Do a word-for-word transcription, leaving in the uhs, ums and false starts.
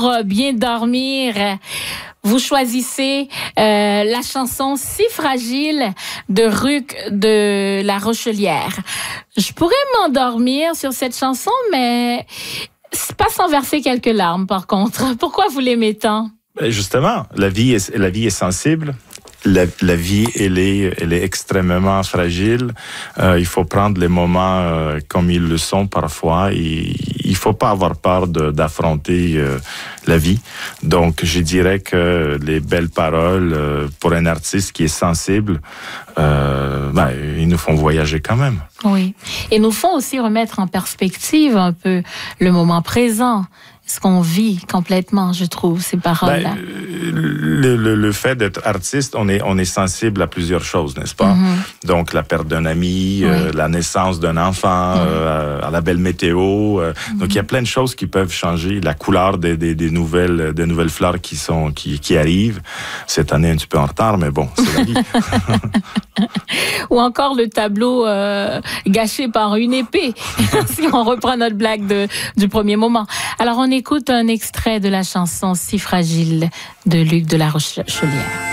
Pour bien dormir, vous choisissez euh, la chanson Si fragile de Ruc de La Rochelière. Je pourrais m'endormir sur cette chanson, mais c'est pas sans verser quelques larmes par contre. Pourquoi vous l'aimez tant? Justement, la vie est, la vie est sensible. La, la vie, elle est, elle est extrêmement fragile. Euh, il faut prendre les moments euh, comme ils le sont parfois. Et il faut pas avoir peur de, d'affronter euh, la vie. Donc, je dirais que les belles paroles euh, pour un artiste qui est sensible, euh, ben, ils nous font voyager quand même. Oui, et nous font aussi remettre en perspective un peu le moment présent. Ce qu'on vit complètement, je trouve, ces paroles-là. Ben, le, le, le fait d'être artiste, on est, on est sensible à plusieurs choses, n'est-ce pas? Mm-hmm. Donc, la perte d'un ami, oui. euh, la naissance d'un enfant, mm-hmm. euh, à la belle météo. Euh, mm-hmm. Donc, il y a plein de choses qui peuvent changer. La couleur des, des, des, nouvelles, des nouvelles fleurs qui, sont, qui, qui arrivent. Cette année, un petit peu en retard, mais bon, c'est la vie. Ou encore le tableau euh, gâché par une épée, si on reprend notre blague de, du premier moment. Alors, on écoute un extrait de la chanson Si fragile de Luc de La Rochelière.